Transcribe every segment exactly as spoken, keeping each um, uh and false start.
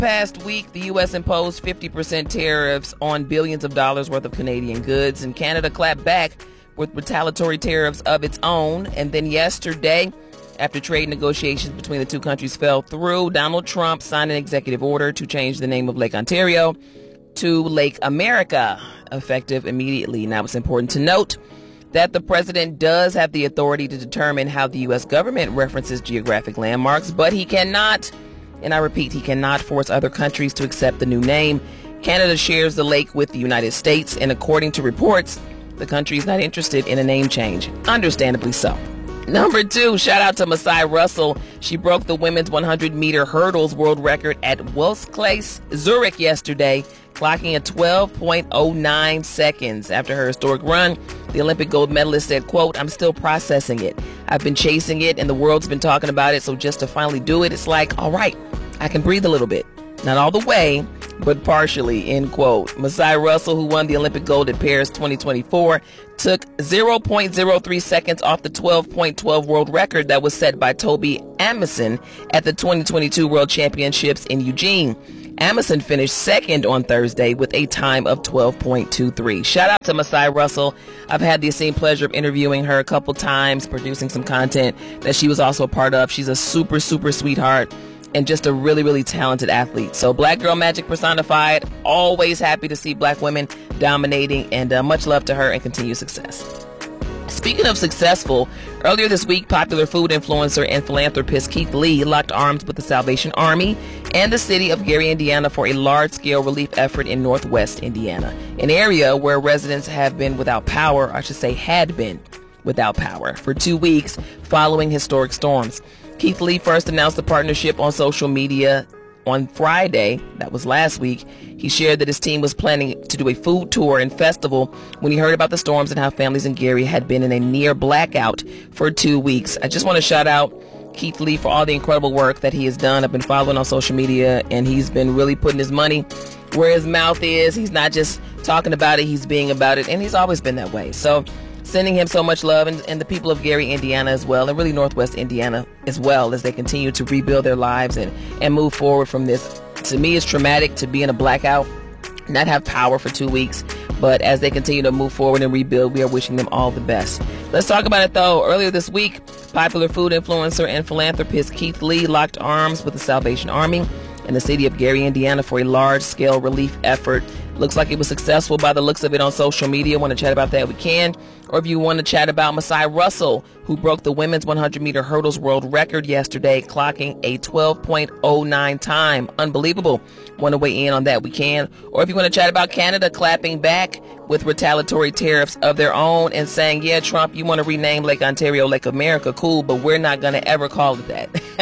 past week, the U S imposed fifty percent tariffs on billions of dollars worth of Canadian goods, and Canada clapped back with retaliatory tariffs of its own. And then yesterday, after trade negotiations between the two countries fell through, Donald Trump signed an executive order to change the name of Lake Ontario to Lake America, effective immediately. Now, it's important to note that the president does have the authority to determine how the U S government references geographic landmarks, but he cannot, and I repeat, he cannot force other countries to accept the new name. Canada shares the lake with the United States, and according to reports, the country is not interested in a name change. Understandably so. Number two, shout out to Masai Russell. She broke the women's one hundred meter hurdles world record at Welskleis, Zurich yesterday, clocking at twelve point oh nine seconds. After her historic run, the Olympic gold medalist said, quote, "I'm still processing it. I've been chasing it and the world's been talking about it. So just to finally do it, it's like, all right, I can breathe a little bit. Not all the way, but partially," end quote. Masai Russell, who won the Olympic gold at Paris twenty twenty-four, took zero point zero three seconds off the twelve point one two world record that was set by Toby Amundsen at the twenty twenty-two World Championships in Eugene. Amundsen finished second on Thursday with a time of twelve point two three. Shout out to Masai Russell. I've had the esteemed pleasure of interviewing her a couple times, producing some content that she was also a part of. She's a super, super sweetheart and just a really, really talented athlete. So Black Girl Magic personified. Always happy to see Black women dominating, and uh, much love to her and continued success. Speaking of successful, earlier this week, popular food influencer and philanthropist Keith Lee locked arms with the Salvation Army and the city of Gary, Indiana for a large-scale relief effort in northwest Indiana, an area where residents have been without power, I should say had been without power, for two weeks following historic storms. Keith Lee first announced the partnership on social media on Friday. That was last week. He shared that his team was planning to do a food tour and festival when he heard about the storms and how families in Gary had been in a near blackout for two weeks. I just want to shout out Keith Lee for all the incredible work that he has done. I've been following on social media, and he's been really putting his money where his mouth is. He's not just talking about it, he's being about it, and he's always been that way. So sending him so much love, and, and the people of Gary, Indiana as well, and really Northwest Indiana as well, as they continue to rebuild their lives and, and move forward from this. To me, it's traumatic to be in a blackout, not have power for two weeks, but as they continue to move forward and rebuild, we are wishing them all the best. Let's talk about it though. Earlier this week, popular food influencer and philanthropist Keith Lee locked arms with the Salvation Army in the city of Gary, Indiana for a large-scale relief effort. Looks like it was successful by the looks of it on social media. Want to chat about that, we can. Or if you want to chat about Masai Russell, who broke the women's one hundred meter hurdles world record yesterday, clocking a twelve point oh nine time. Unbelievable. Want to weigh in on that, we can. Or if you want to chat about Canada clapping back with retaliatory tariffs of their own and saying, yeah, Trump, you want to rename Lake Ontario Lake America, cool, but we're not going to ever call it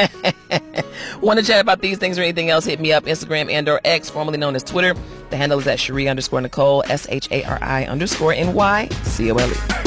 that. Want to chat about these things or anything else, hit me up, Instagram and or X, formerly known as Twitter. The handle is at Cherie underscore Nicole, S H A R I underscore N Y C O L E.